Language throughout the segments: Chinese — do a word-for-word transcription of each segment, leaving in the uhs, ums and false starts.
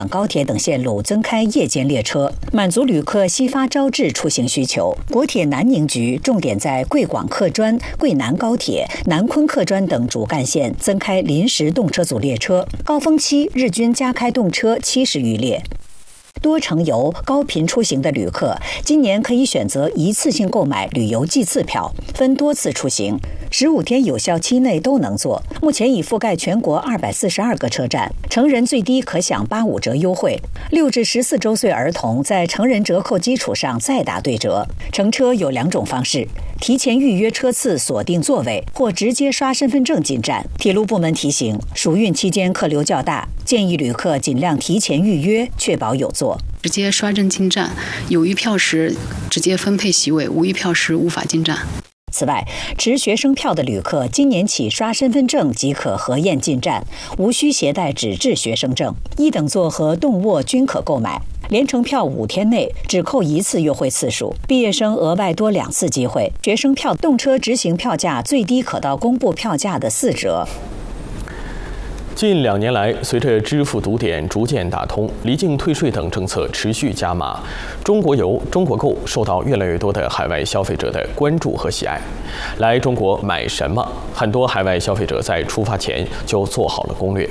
高铁等线路增开夜间列车，满足旅客西发招致出行需求。国铁南宁局重点在贵广客专、贵南高铁、南昆客专等主干线增开临时动车组列车，高峰期日均加开动车七十余列。多程游、高频出行的旅客，今年可以选择一次性购买旅游季次票，分多次出行，十五天有效期内都能做。目前已覆盖全国二百四十二个车站，成人最低可享八五折优惠，六至十四周岁儿童在成人折扣基础上再打对折。乘车有两种方式：提前预约车次锁定座位，或直接刷身份证进站。铁路部门提醒，暑运期间客流较大，建议旅客尽量提前预约，确保有座。 直接刷证进站，有余票时直接分配席位，无余票时无法进站。 此外，持学生票的旅客今年起刷身份证即可核验进站，无需携带纸质学生证。一等座和动卧均可购买。联程票五天内只扣一次优惠次数，毕业生额外多两次机会。学生票动车执行票价最低可到公布票价的四折。 近两年来，随着支付堵点逐渐打通，离境退税等政策持续加码，中国游、中国购受到越来越多的海外消费者的关注和喜爱。来中国买什么？很多海外消费者在出发前就做好了攻略。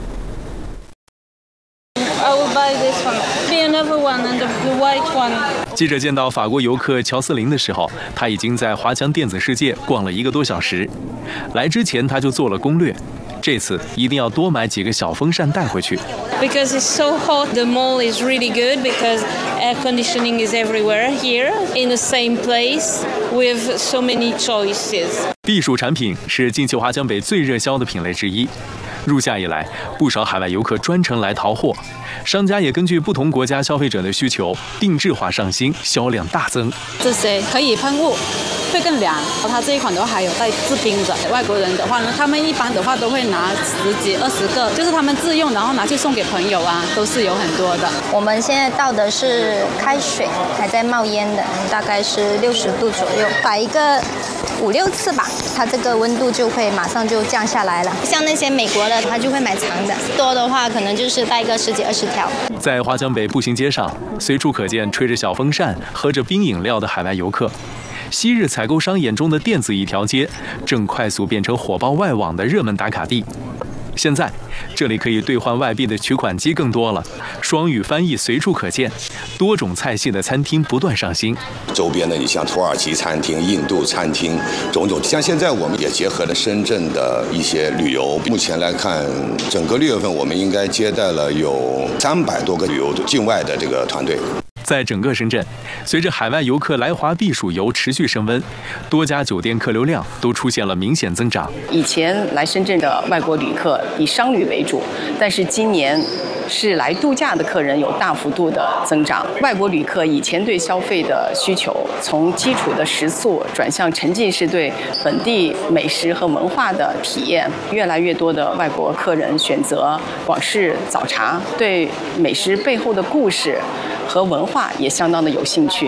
记者见到法国游客乔斯林的时候，他已经在华强电子世界逛了一个多小时。来之前他就做了攻略。这次一定要多买几个小风扇带回去。 Because it's so hot, the mall is really good because air conditioning is everywhere here in the same place with so many choices. 避暑产品是近期华强北最热销的品类之一。入夏以来，不少海外游客专程来淘货，商家也根据不同国家消费者的需求，定制化上新，销量大增。 这些可以喷雾，会更凉。它这一款的话还有带制冰的。外国人的话呢，他们一般的话都会拿十几、二十个，就是他们自用，然后拿去送给朋友啊，都是有很多的。 我们现在倒的是开水，还在冒烟的，大概是六十度左右，摆一个五六次吧，它这个温度就会马上就降下来了。像那些美国的，他就会买长的，多的话可能就是带个十几二十条。 在华强北步行街上，随处可见吹着小风扇、喝着冰饮料的海外游客。昔日采购商眼中的电子一条街，正快速变成火爆外网的热门打卡地。现在，这里可以兑换外币的取款机更多了，双语翻译随处可见，多种菜系的餐厅不断上新。 周边的，你像土耳其餐厅、印度餐厅，种种。像现在我们也结合了深圳的一些旅游。目前来看，整个六月份我们应该接待了有三百多个旅游境外的这个团队。 在整个深圳，随着海外游客来华避暑游持续升温，多家酒店客流量都出现了明显增长。 以前来深圳的外国旅客以商旅为主，但是今年是来度假的客人有大幅度的增长。外国旅客以前对消费的需求，从基础的食宿转向沉浸式对本地美食和文化的体验。越来越多的外国客人选择广式早茶，对美食背后的故事和文化也相当的有兴趣。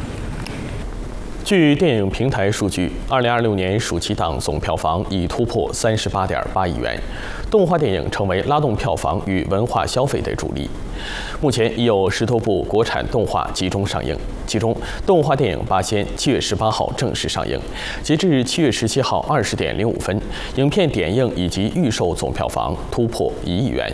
据电影平台数据，二零二六年暑期档总票房已突破三十八点八亿元，动画电影成为拉动票房与文化消费的主力。目前已有十多部国产动画集中上映，其中动画电影《八仙》七月十八号正式上映，截至七月十七号二十点零五分，影片点映以及预售总票房突破一亿元。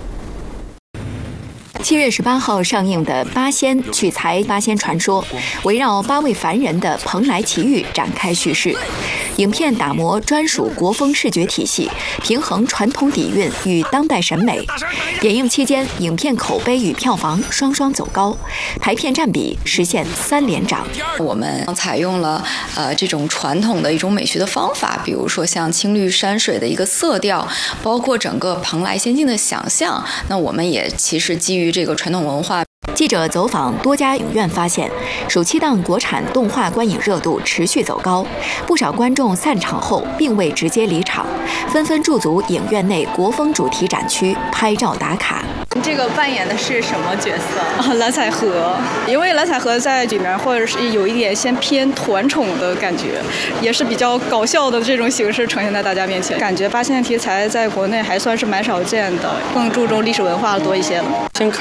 七月十八号上映的《八仙》取材《八仙传说》，围绕八位凡人的蓬莱奇遇展开叙事。影片打磨专属国风视觉体系，平衡传统底蕴与当代审美。点映期间，影片口碑与票房双双走高，排片占比实现三连涨。 我们采用了呃这种传统的一种美学的方法，比如说像青绿山水的一个色调，包括整个蓬莱仙境的想象。那我们也其实基于这个传统文化。 记者走访多家影院发现，暑期档国产动画观影热度持续走高，不少观众散场后并未直接离场，纷纷驻足影院内国风主题展区拍照打卡。 这个扮演的是什么角色？ 啊，蓝采和，因为蓝采和在里面或者是有一点先偏团宠的感觉，也是比较搞笑的这种形式呈现在大家面前。感觉八仙的题材在国内还算是蛮少见的，更注重历史文化多一些了。 先看